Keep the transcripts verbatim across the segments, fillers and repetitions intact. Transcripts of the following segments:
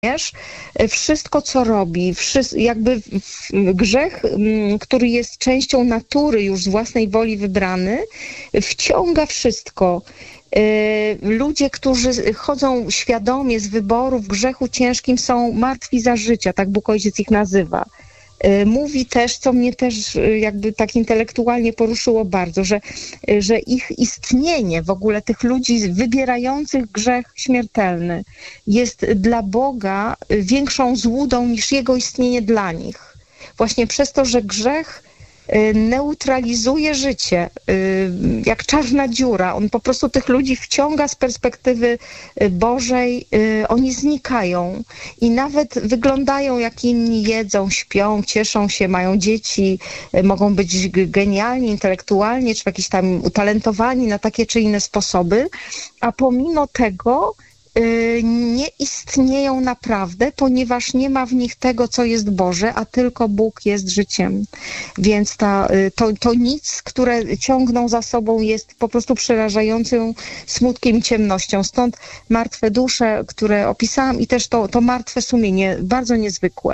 wszystko, co robi, jakby grzech, który jest częścią natury już z własnej woli wybrany, wciąga wszystko. Ludzie, którzy chodzą świadomie z wyboru w grzechu ciężkim, są martwi za życia, tak Bóg Ojciec ich nazywa. Mówi też, co mnie też jakby tak intelektualnie poruszyło bardzo, że, że ich istnienie, w ogóle tych ludzi wybierających grzech śmiertelny, jest dla Boga większą złudą niż Jego istnienie dla nich. Właśnie przez to, że grzech neutralizuje życie, jak czarna dziura. On po prostu tych ludzi wciąga z perspektywy Bożej, oni znikają i nawet wyglądają jak inni, jedzą, śpią, cieszą się, mają dzieci, mogą być genialni intelektualnie, czy jakiś tam utalentowani na takie czy inne sposoby, a pomimo tego nie istnieją naprawdę, ponieważ nie ma w nich tego, co jest Boże, a tylko Bóg jest życiem. Więc ta, to, to nic, które ciągną za sobą, jest po prostu przerażającym smutkiem i ciemnością. Stąd martwe dusze, które opisałam, i też to, to martwe sumienie, bardzo niezwykłe.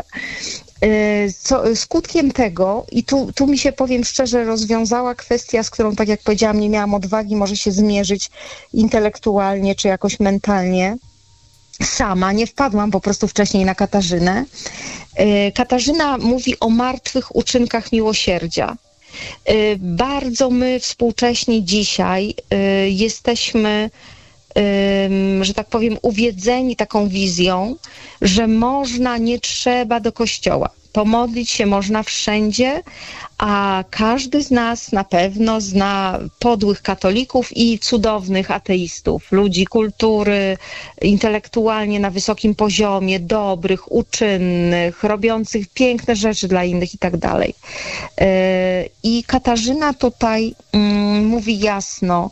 Co, skutkiem tego, i tu, tu mi się, powiem szczerze, rozwiązała kwestia, z którą, tak jak powiedziałam, nie miałam odwagi może się zmierzyć intelektualnie czy jakoś mentalnie. Sama, nie wpadłam po prostu wcześniej na Katarzynę. Katarzyna mówi o martwych uczynkach miłosierdzia. Bardzo my współcześni dzisiaj jesteśmy, że tak powiem, uwiedzeni taką wizją, że można, nie trzeba do kościoła. Pomodlić się można wszędzie, a każdy z nas na pewno zna podłych katolików i cudownych ateistów, ludzi kultury, intelektualnie na wysokim poziomie, dobrych, uczynnych, robiących piękne rzeczy dla innych i tak dalej. I Katarzyna tutaj mm, mówi jasno,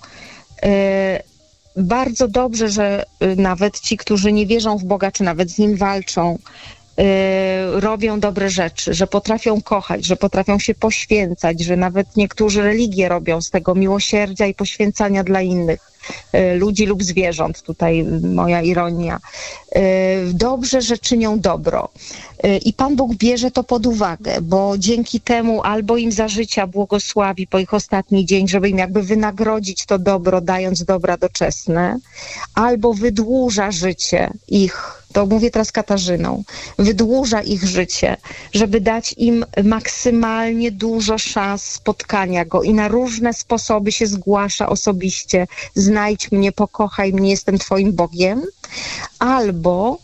bardzo dobrze, że nawet ci, którzy nie wierzą w Boga, czy nawet z Nim walczą, robią dobre rzeczy, że potrafią kochać, że potrafią się poświęcać, że nawet niektórzy religie robią z tego miłosierdzia i poświęcania dla innych ludzi lub zwierząt, tutaj moja ironia. Dobrze, że czynią dobro. I Pan Bóg bierze to pod uwagę, bo dzięki temu albo im za życia błogosławi po ich ostatni dzień, żeby im jakby wynagrodzić to dobro, dając dobra doczesne, albo wydłuża życie ich, to mówię teraz Katarzyną, wydłuża ich życie, żeby dać im maksymalnie dużo szans spotkania Go i na różne sposoby się zgłasza osobiście. Znajdź mnie, pokochaj mnie, jestem Twoim Bogiem. Albo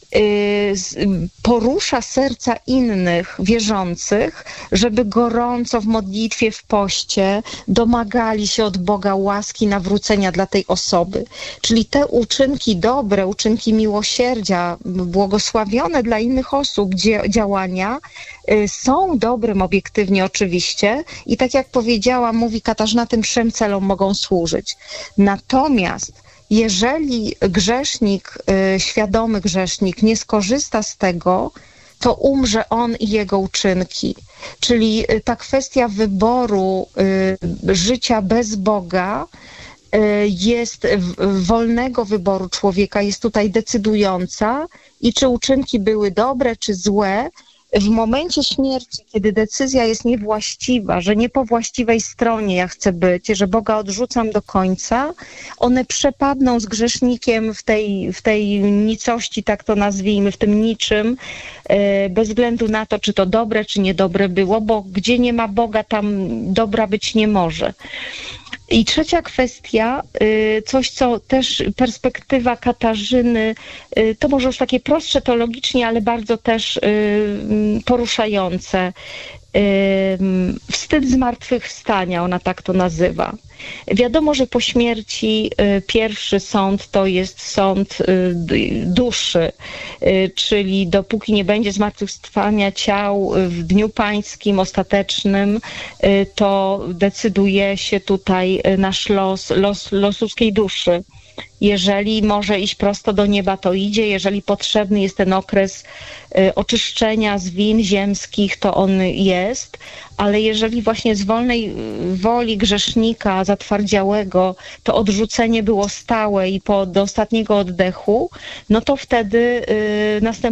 porusza serca innych wierzących, żeby gorąco w modlitwie, w poście domagali się od Boga łaski nawrócenia dla tej osoby. Czyli te uczynki dobre, uczynki miłosierdzia, błogosławione dla innych osób działania są dobrym obiektywnie oczywiście i tak jak powiedziałam, mówi Katarzyna, tym trzem celom mogą służyć. Natomiast jeżeli grzesznik, świadomy grzesznik nie skorzysta z tego, to umrze on i jego uczynki. Czyli ta kwestia wyboru życia bez Boga jest, wolnego wyboru człowieka jest tutaj decydująca i czy uczynki były dobre, czy złe, w momencie śmierci, kiedy decyzja jest niewłaściwa, że nie po właściwej stronie ja chcę być, że Boga odrzucam do końca, one przepadną z grzesznikiem w tej, w tej nicości, tak to nazwijmy, w tym niczym, bez względu na to, czy to dobre, czy niedobre było, bo gdzie nie ma Boga, tam dobra być nie może. I trzecia kwestia, coś co też perspektywa Katarzyny, to może już takie prostsze teologicznie, ale bardzo też poruszające. Wstyd zmartwychwstania, ona tak to nazywa. Wiadomo, że po śmierci pierwszy sąd to jest sąd duszy, czyli dopóki nie będzie zmartwychwstania ciał w dniu pańskim ostatecznym, to decyduje się tutaj nasz los, los, los ludzkiej duszy. Jeżeli może iść prosto do nieba, to idzie. Jeżeli potrzebny jest ten okres oczyszczenia z win ziemskich, to on jest. Ale jeżeli właśnie z wolnej woli grzesznika zatwardziałego to odrzucenie było stałe i po, do ostatniego oddechu, no to wtedy następuje